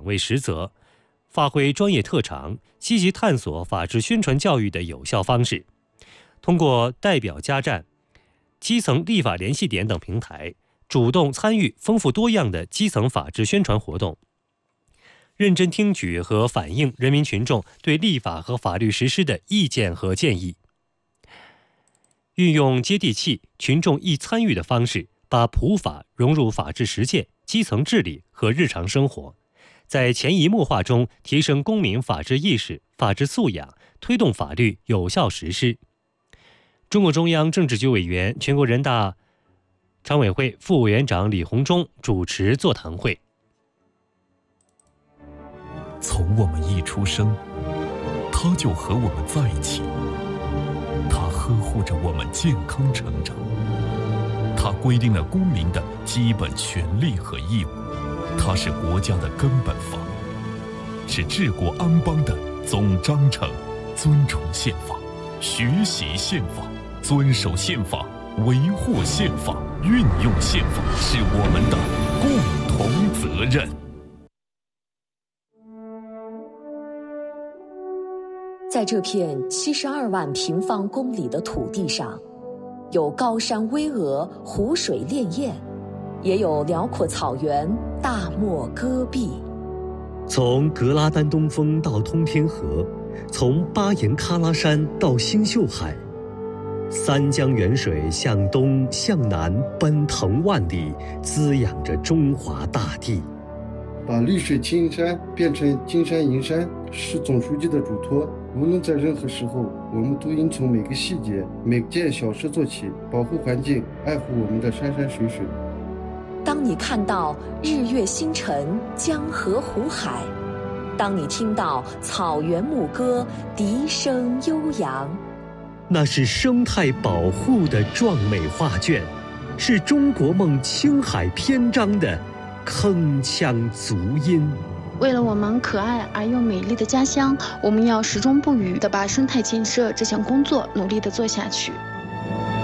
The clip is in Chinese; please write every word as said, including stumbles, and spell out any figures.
岗位职责，发挥专业特长，积极探索法治宣传教育的有效方式，通过代表家站、基层立法联系点等平台，主动参与丰富多样的基层法治宣传活动，认真听取和反映人民群众对立法和法律实施的意见和建议，运用接地气、群众易参与的方式，把普法融入法治实践、基层治理和日常生活，在潜移默化中提升公民法治意识、法治素养，推动法律有效实施。中共中央政治局委员、全国人大常委会副委员长李鸿忠主持座谈会。 从我们一出生，他就和我们在一起，他呵护着我们健康成长，他规定了公民的基本权利和义务，他是国家的根本法，是治国安邦的总章程。尊崇宪法，学习宪法，遵守宪法，维护宪法，运用宪法，是我们的共同责任。 在这片七十二万平方公里的土地上，有高山巍峨、湖水潋滟，也有辽阔草原、大漠戈壁。 从格拉丹东峰到通天河，从巴颜喀拉山到星宿海，三江源水向东向南奔腾万里，滋养着中华大地。 把绿水青山变成金山银山，是总书记的嘱托。无论在任何时候，我们都应从每个细节、每件小事做起，保护环境，爱护我们的山山水水。 当你看到日月星辰、江河湖海，当你听到草原牧歌笛声悠扬， 那是生态保护的壮美画卷，是中国梦青海篇章的铿锵足音。 为了我们可爱而又美丽的家乡，我们要始终不渝地把生态建设这项工作努力地做下去。